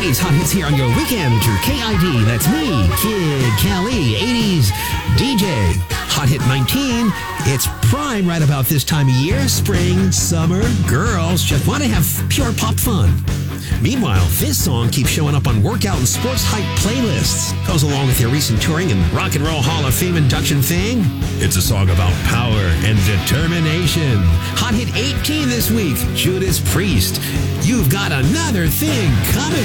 80s hot hits here on your weekend through KID. That's me, Kid Kelly, 80s DJ. Hot hit 19. It's prime right about this time of year. Spring, summer, girls just want to have pure pop fun. Meanwhile, this song keeps showing up on workout and sports hype playlists. Goes along with your recent touring and Rock and Roll Hall of Fame induction thing. It's a song about power and determination. Hot hit 18 this week, Judas Priest. You've got another thing coming.